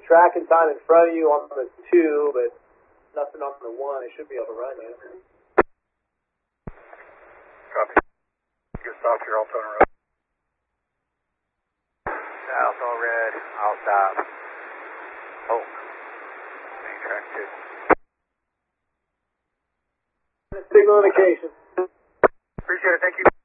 tracking time in front of you on the 2, but nothing on the 1. It should be able to run you. Copy. Get stopped here, I'll turn around. South all red, I'll stop. Oh, main track 2. Signal indication. Appreciate it, thank you.